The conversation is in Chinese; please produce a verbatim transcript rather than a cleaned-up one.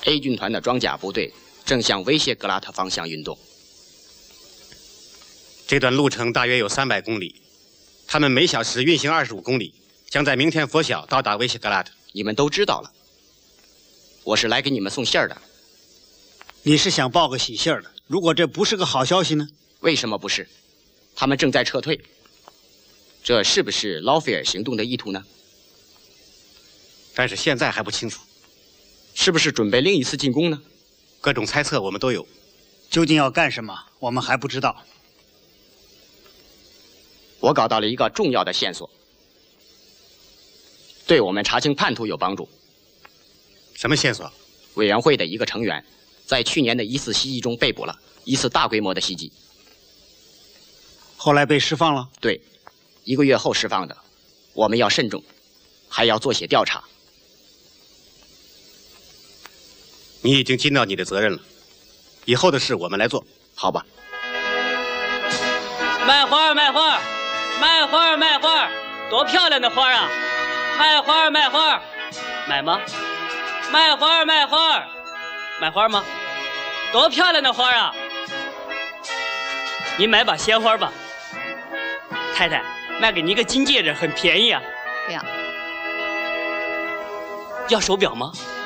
A 军团的装甲部队正向威胁格拉特方向运动。 这段路程大约有三百公里，他们每小时运行二十五公里，将在明天拂晓到达威谢格拉特。 你们都知道了，我是来给你们送信儿的。 你是想报个喜信儿的？如果这不是个好消息呢？ 为什么不是？他们正在撤退，这是不是劳菲尔行动的意图呢？ 但是现在还不清楚。 是不是准备另一次进攻呢？ 各种猜测我们都有。 究竟要干什么，我们还不知道。 我搞到了一个重要的线索，对我们查清叛徒有帮助。 什么线索？ 委员会的一个成员在去年的一次袭击中被捕了，一次大规模的袭击。 后来被释放了？ 对，一个月后释放的。我们要慎重，还要做些调查。 你已经尽到你的责任了，以后的事我们来做， 好吧？ 卖花儿，卖花儿，卖花儿，卖花儿，多漂亮的花儿啊！卖花儿，卖花儿，买吗？卖花儿，卖花儿，买花吗？多漂亮的花儿啊！你买把鲜花吧。太太，卖给你一个金戒指，很便宜啊。 不要。 要手表吗？